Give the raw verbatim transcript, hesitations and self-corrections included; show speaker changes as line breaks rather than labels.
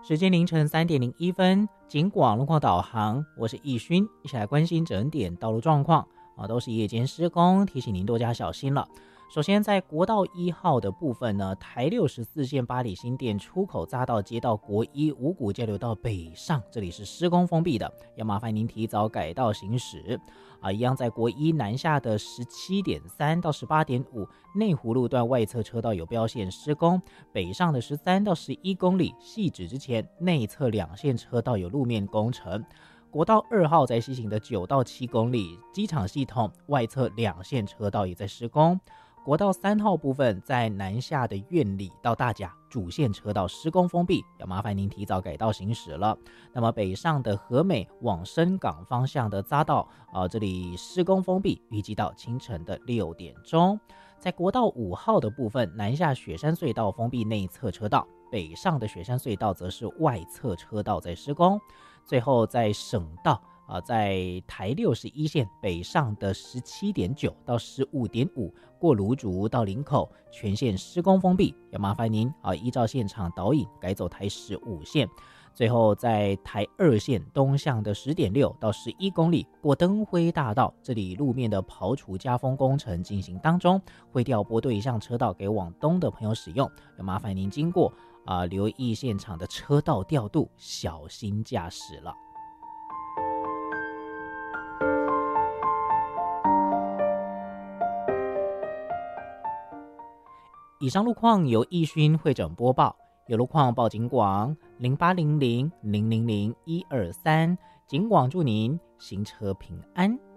时间凌晨三点零一分，警广路况导航，我是易勋，一起来关心整点道路状况啊，都是夜间施工，提醒您多加小心了。首先，在国道一号的部分呢，台六十四线八里新店出口匝道接到国一五股交流道北上，这里是施工封闭的，要麻烦您提早改道行驶啊。一样在国一南下的十七点三到十八点五内湖路段外侧车道有标线施工，北上的十三到十一公里细指之前内侧两线车道有路面工程。国道二号在西行的九到七公里机场系统外侧两线车道也在施工。国道三号部分在南下的苑里到大甲主线车道施工封闭，要麻烦您提早改道行驶了。那么北上的和美往深港方向的匝道啊，这里施工封闭，预计到清晨的六点钟。在国道五号的部分，南下雪山隧道封闭内侧车道，北上的雪山隧道则是外侧车道在施工。最后在省道啊，在台六十一线北上的十七点九到十五点五过芦竹到林口全线施工封闭，要麻烦您啊依照现场导引改走台十五线。最后在台二线东向的十点六到十一公里过灯辉大道，这里路面的刨除加封工程进行当中，会调拨对向车道给往东的朋友使用，要麻烦您经过啊留意现场的车道调度，小心驾驶了。以上路况由易勋会诊播报，有路况报警广零八零零零零零一二三，警广祝您行车平安。